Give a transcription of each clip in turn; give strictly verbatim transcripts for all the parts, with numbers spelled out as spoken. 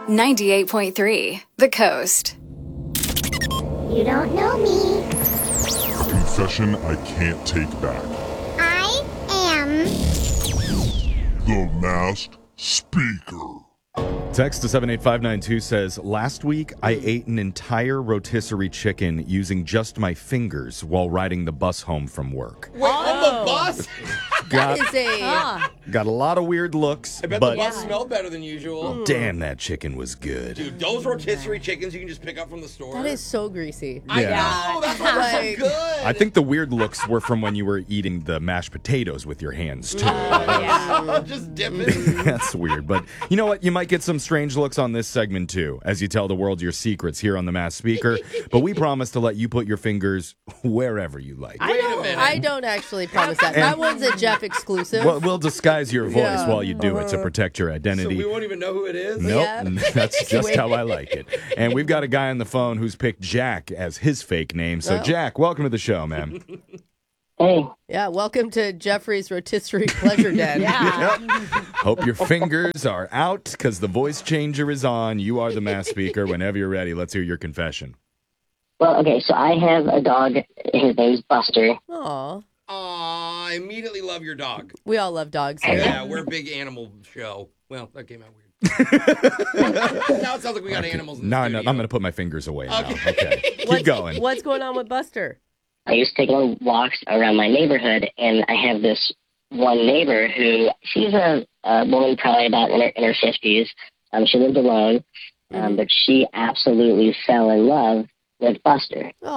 ninety-eight point three, The Coast. You don't know me. Confession I can't take back. I am The Masked Speaker. Text to seven eight five nine two says, last week I ate an entire rotisserie chicken using just my fingers while riding the bus home from work. Wait, on the bus? Got, That is a... got a lot of weird looks, I bet but the bus smelled better than usual. damn, that chicken was good. Dude, those rotisserie chickens you can just pick up from the store. That is so greasy. I Yeah. know, that's why they're Like- so good. I think the weird looks were from when you were eating the mashed potatoes with your hands, too. just dip it. That's weird. But you know what? You might get some strange looks on this segment, too, as you tell the world your secrets here on the Masked Speaker. But we promise to let you put your fingers wherever you like. I Wait a don't, minute. I don't actually promise that. That one's a Jeff exclusive. Well, we'll disguise your voice Yeah. while you do it to protect your So identity. we won't even know who it is? Nope, Yeah. that's just how I like it. And we've got a guy on the phone who's picked Jack as his fake name. So, Oh. Jack, welcome to the show, man. Hey, Yeah, welcome to Jeffrey's Rotisserie Pleasure Den. Yep. Hope your fingers are out because the voice changer is on. You are the Masked Speaker. Whenever you're ready, let's hear your confession. well, okay, so I have a dog. His name's Buster. Aw, Aw, I immediately love your dog. we all love dogs. Yeah, we're a big animal show. Well, that came out weird. Now it sounds like we got animals in the No, no, studio. I'm going to put my fingers away now. Okay. Okay. Keep What's, going. What's going on with Buster? I used to take on walks around my neighborhood, and I have this one neighbor who, she's a, a woman probably about in her, in her fifties. Um, she lived alone, um, but she absolutely fell in love with Buster. Aw.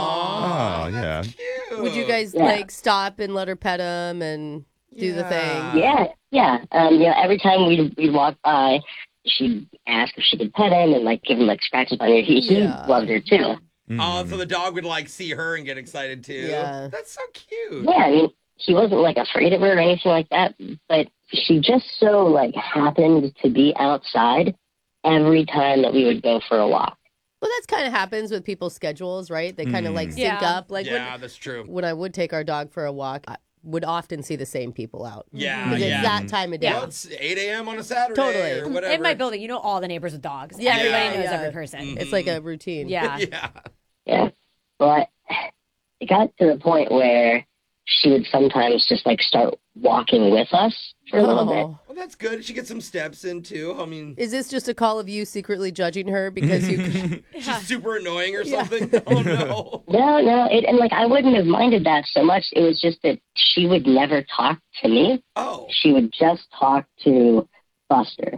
Oh, yeah. Cute. Would you guys, Yeah. like, stop and let her pet him and do the thing? Yeah, yeah. Um, you know, every time we'd, we'd walk by, she'd ask if she could pet him and, like, give him, like, scratches on her. He, he Yeah. loved her, too. Oh, so the dog would like see her and get excited too. Yeah. That's so cute. Yeah, I mean, he wasn't like afraid of her or anything like that, but she just so like happened to be outside every time that we would go for a walk. Well, that's kind of happens with people's schedules, right? They kind of, like, sync Yeah. up. Like, yeah, when, that's true. when I would take our dog for a walk, I would often see the same people out. Yeah, Because yeah. it's that time of day. Well, it's eight a.m. on a Saturday Totally. or whatever. In my building, you know all the neighbors with dogs. Yeah, Everybody yeah, knows yeah. every person. It's like a routine. Yeah. Yeah. Yeah, but it got to the point where she would sometimes just like start walking with us for a little bit. Oh. Well, that's good. She gets some steps in too. I mean, Is this just a call of you secretly judging her because you? she's super annoying or something. Oh no. No, no, it, and like I wouldn't have minded that so much. It was just that she would never talk to me. Oh. She would just talk to Buster.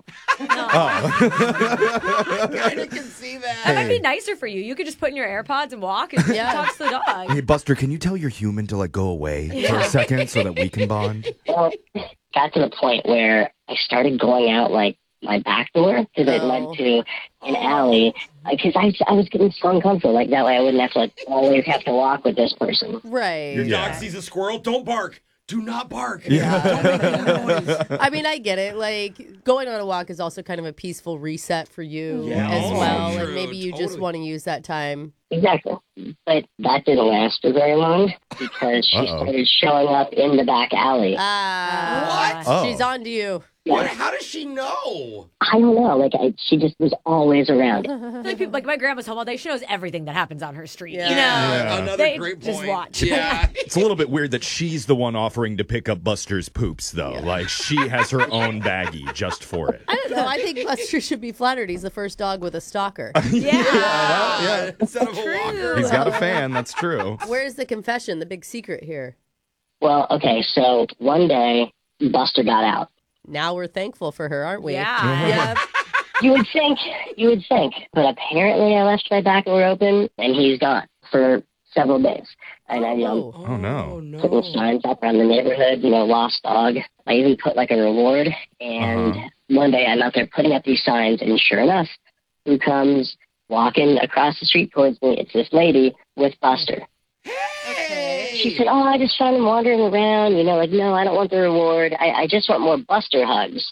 Oh. I kind of can see That that. might be nicer for you. You could just put in your AirPods and walk and Yeah. talk to the dog. Hey, Buster, can you tell your human to, like, go away for a second so that we can bond? Well, got to the point where I started going out like my back door because it Oh. led to an alley. Because I, I was getting so uncomfortable. Like that way, I wouldn't have to like always have to walk with this person. Right. Your Yeah. dog sees a squirrel, don't bark. Do not bark. Yeah. Don't make any noise. I mean, I get it. Like, going on a walk is also kind of a peaceful reset for you Yeah. as Oh, well. true. And maybe you just Totally. want to use that time. Exactly. But that didn't last for very long because she Uh-oh. started showing up in the back alley. Ah. What? Oh. She's on to you. What? How does she know? I don't know. Like I, she just was always around. Like, people, like my grandma's home all day. She knows everything that happens on her street. Yeah. You know, Yeah. Another They great point. just watch. Yeah. It's a little bit weird that she's the one offering to pick up Buster's poops, though. Like, she has her own baggie just for it. I don't know. I think Buster should be flattered. He's the first dog with a stalker. yeah. yeah. Instead of a walker. He's got a fan, that's true. Where's the confession, the big secret here? Well, okay. So one day, Buster got out. Now we're thankful for her, aren't we? Yeah. Yeah. You would think, you would think, but apparently I left my back door open and he's gone for several days. And I, you know, Oh. Oh, no. putting signs up around the neighborhood, you know, lost dog. I even put like a reward. And Uh-huh. one day I'm out there putting up these signs, and sure enough, who comes walking across the street towards me? It's this lady with Buster. Hey. She said, "Oh, I just found him wandering around. You know, like, no, I don't want the reward. I, I just want more Buster hugs."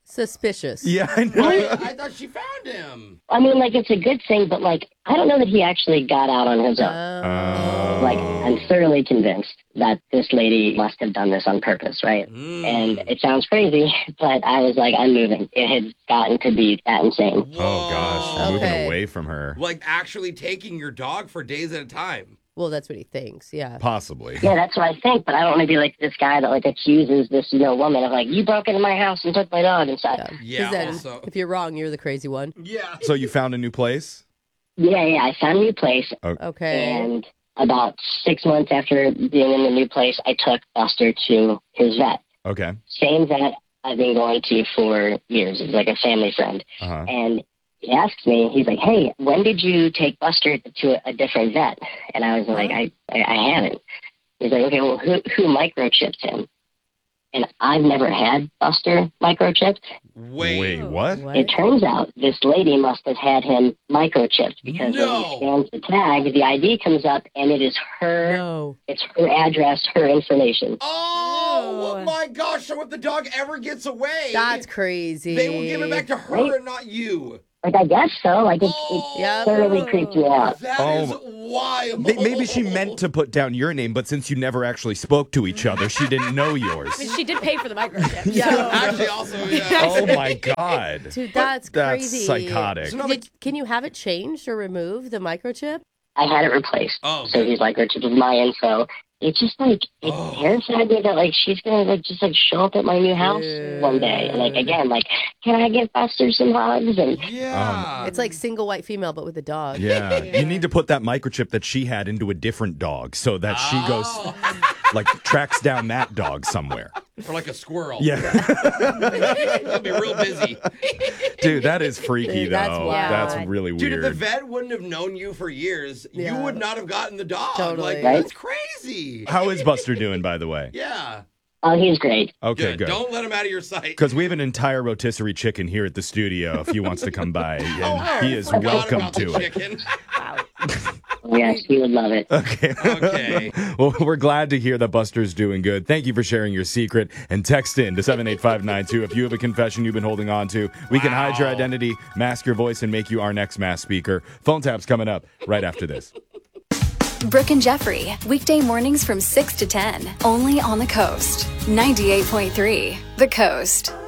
Suspicious. Yeah, I know. I, I thought she found him. I mean, like, it's a good thing, but, like, I don't know that he actually got out on his own. Oh. Like, I'm thoroughly convinced that this lady must have done this on purpose, right? Mm. And it sounds crazy, but I was like, I'm moving. It had gotten to be that insane. Oh, gosh. Whoa. Moving Okay. away from her. Like actually taking your dog for days at a time. Well, that's what he thinks. Yeah. Possibly. Yeah, that's what I think, but I don't want to be like this guy that, like, accuses this, you know, woman of, like, you broke into my house and took my dog and stuff. Yeah. 'Cause Yeah, then also- if you're wrong, you're the crazy one. Yeah. So you found a new place? Yeah, yeah, I found a new place, Okay. and about six months after being in the new place, I took Buster to his vet. Okay. Same vet I've been going to for years. It's like a family friend. Uh-huh. And he asks me, he's like, hey, when did you take Buster to a, a different vet? And I was like, I, I, I haven't. He's like, okay, well, who, who microchipped him? And I've never had Buster microchipped. Wait. Wait, what? What? It turns out this lady must have had him microchipped because No. when he scans the tag, the I D comes up and it is her, No. it's her address, her information. Oh Ew. my gosh! So if the dog ever gets away, That's crazy. they will give it back to her Right. and not you. Like, I guess so. Like, it, Oh, it Yep. thoroughly creeped me out. That Oh, is wild. May- Maybe she meant to put down your name, but since you never actually spoke to each other, she didn't know yours. I mean, she did pay for the microchip. Yeah. so- Actually, also, yeah. Oh my God. Dude, that's That's crazy. psychotic. So now Did, can you have it changed or removed, the microchip? I had it replaced. Oh, So he's like, Richard, with my info. It just, like, it Oh. terrified me that, like, she's going to, like, just, like, show up at my new house one day. And, like, again, like, can I give Buster some hugs? And yeah. It's like single white female, but with a dog. Yeah. You need to put that microchip that she had into a different dog so that she goes, like, tracks down that dog somewhere. for like a squirrel. Yeah. That'd be real busy. Dude, that is freaky, Dude, though. that's wild. That's really Dude, if weird. the vet wouldn't have known you for years, Yeah. you would not have gotten the dog. Totally. Like, Right? that's crazy. How is Buster doing, by the way? Yeah. oh, he's great. Okay, Good. good. Don't let him out of your sight. Because we have an entire rotisserie chicken here at the studio if he wants to come by, and he is Forgot welcome about to the it. chicken. Yes, he would love it. Okay. Okay. Well, we're glad to hear that Buster's doing good. Thank you for sharing your secret. And text in to seven eight five nine two if you have a confession you've been holding on to. We can hide your Wow. identity, mask your voice, and make you our next mass speaker. Phone tap's coming up right after this. Brooke and Jeffrey, weekday mornings from six to ten, only on the Coast. ninety-eight point three, The Coast.